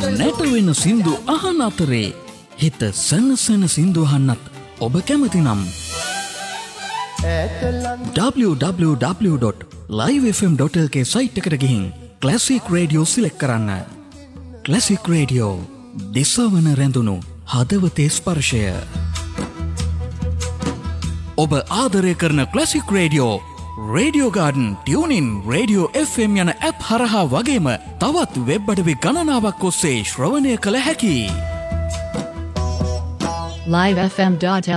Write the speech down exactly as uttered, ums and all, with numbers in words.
නැටවෙන සින්දු අහන අතරේ හිත සනසන සින්දු අහන්නත් ඔබ කැමති නම් w w w dot live f m dot l k site එකට ගිහින් ක්ලාසික් රේඩියෝ සිලෙක්ට් කරන්න. ක්ලාසික් රේඩියෝ දිසවන රැඳුණු හදවතේ ස්පර්ශය. ඔබ ආදරය කරන classic radio radio garden tuning radio F M යන ඇප් හරහා වගේම තවත් වෙබ් අඩවි ගණනාවක් ඔස්සේ ශ්‍රවණය කළ හැකි. live f m dot